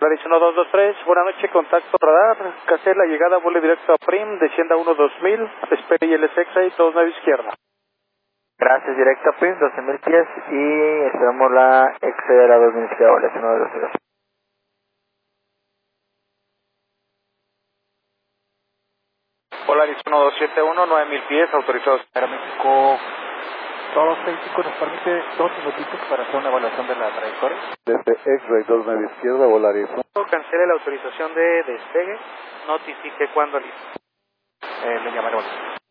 Polaris 1223, buenas noches, contacto radar, casé la llegada, vuelo directo a Prim, descienda 12000, espere ILSX ahí, 29 izquierda. Gracias, directo a Prim, 12.000 pies y esperamos la exceder a 2.000 izquierda, Polaris 1223. Polaris 1271, 9000 pies, autorizados. México 265 nos permite 2 minutitos para hacer una evaluación de la trayectoria. Desde X-Ray 29 izquierda, Volaris 1. Cancele la autorización de despegue, notifique cuando listo. Le llamaremos.